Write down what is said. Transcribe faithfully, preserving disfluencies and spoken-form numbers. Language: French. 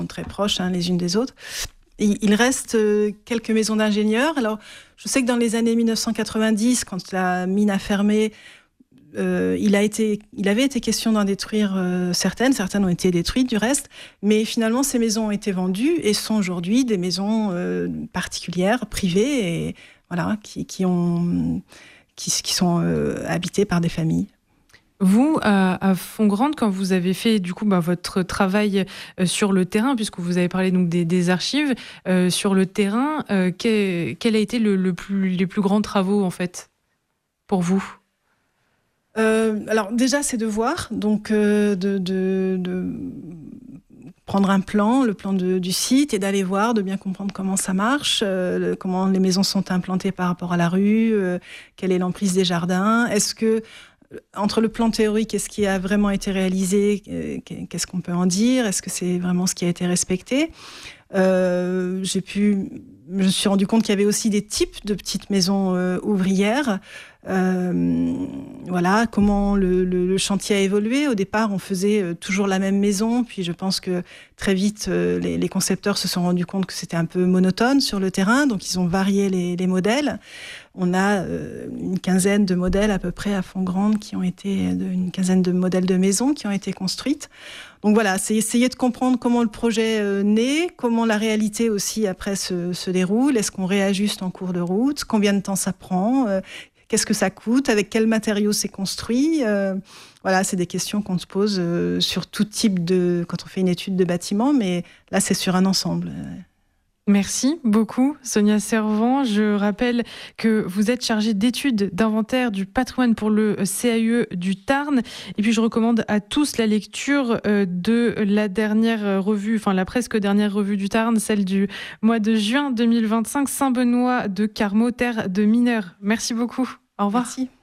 très proches hein, les unes des autres. Et il reste euh, quelques maisons d'ingénieurs. Alors, je sais que dans les années dix-neuf cent quatre-vingt-dix, quand la mine a fermé, euh, il, a été, il avait été question d'en détruire euh, certaines. Certaines ont été détruites du reste. Mais finalement, ces maisons ont été vendues et sont aujourd'hui des maisons euh, particulières, privées, et, voilà, qui, qui, ont, qui, qui sont euh, habitées par des familles. Vous, à, à Font-Grande, quand vous avez fait du coup bah, votre travail euh, sur le terrain, puisque vous avez parlé donc des, des archives euh, sur le terrain, euh, quel, quel a été le, le plus, les plus grands travaux en fait pour vous? euh, Alors déjà, c'est de voir, donc euh, de, de, de prendre un plan, le plan de, du site, et d'aller voir, de bien comprendre comment ça marche, euh, le, comment les maisons sont implantées par rapport à la rue, euh, quelle est l'emprise des jardins, est-ce que entre le plan théorique et ce qui a vraiment été réalisé, qu'est-ce qu'on peut en dire? Est-ce que c'est vraiment ce qui a été respecté? euh, J'ai pu, je me suis rendu compte qu'il y avait aussi des types de petites maisons euh, ouvrières. Euh, voilà, comment le, le, le chantier a évolué. Au départ, on faisait euh, toujours la même maison, puis je pense que très vite, euh, les, les concepteurs se sont rendus compte que c'était un peu monotone sur le terrain, donc ils ont varié les, les modèles. On a euh, une quinzaine de modèles à peu près à Font-Grande qui ont été, de, une quinzaine de modèles de maisons qui ont été construites. Donc voilà, c'est essayer de comprendre comment le projet euh, naît, comment la réalité aussi après se, se déroule, est-ce qu'on réajuste en cours de route, combien de temps ça prend, euh, qu'est-ce que ça coûte, avec quels matériaux c'est construit. Euh, voilà, c'est des questions qu'on se pose euh, sur tout type de, quand on fait une étude de bâtiment, mais là c'est sur un ensemble. Merci beaucoup, Sonia Servan. Je rappelle que vous êtes chargée d'études d'inventaire du patrimoine pour le C A U E du Tarn. Et puis, je recommande à tous la lecture de la dernière revue, enfin la presque dernière revue du Tarn, celle du mois de juin deux mille vingt-cinq, Saint-Benoît de Carmaux, terre de mineurs. Merci beaucoup. Au revoir. Merci.